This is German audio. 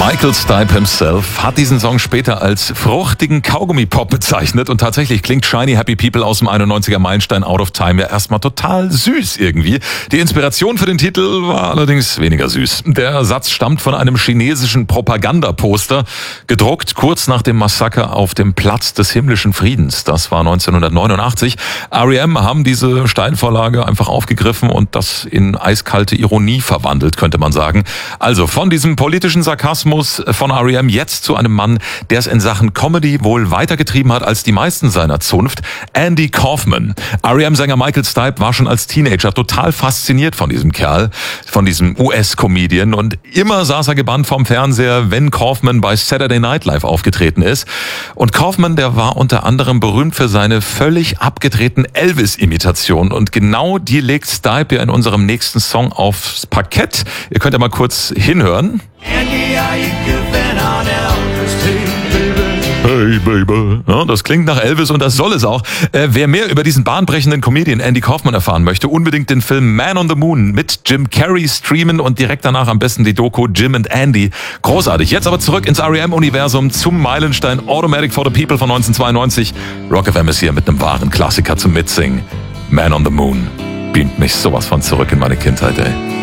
Michael Stipe himself hat diesen Song später als fruchtigen Kaugummi-Pop bezeichnet und tatsächlich klingt Shiny Happy People aus dem 91er Meilenstein Out of Time ja erstmal total süß irgendwie. Die Inspiration für den Titel war allerdings weniger süß. Der Satz stammt von einem chinesischen Propagandaposter, gedruckt kurz nach dem Massaker auf dem Platz des himmlischen Friedens. Das war 1989. R.E.M. haben diese Steilvorlage einfach aufgegriffen und das in eiskalte Ironie verwandelt, könnte man sagen. Also von diesem politischen Sarkasmus von R.E.M. jetzt zu einem Mann, der es in Sachen Comedy wohl weitergetrieben hat als die meisten seiner Zunft, Andy Kaufman. R.E.M.-Sänger Michael Stipe war schon als Teenager total fasziniert von diesem Kerl, von diesem US-Comedian und immer saß er gebannt vorm Fernseher, wenn Kaufman bei Saturday Night Live aufgetreten ist. Und Kaufman, der war unter anderem berühmt für seine völlig abgedrehten Elvis-Imitationen und genau die legt Stipe ja in unserem nächsten Song aufs Parkett. Ihr könnt ja mal kurz hinhören. Andy, how you goofing on Elvis too, baby? Hey Baby. Ja, das klingt nach Elvis und das soll es auch. Wer mehr über diesen bahnbrechenden Comedian Andy Kaufman erfahren möchte, unbedingt den Film Man on the Moon mit Jim Carrey streamen und direkt danach am besten die Doku Jim and Andy. Großartig. Jetzt aber zurück ins R.E.M.-Universum zum Meilenstein Automatic for the People von 1992. Rock FM ist hier mit einem wahren Klassiker zum Mitsingen. Man on the Moon beamt mich sowas von zurück in meine Kindheit, ey.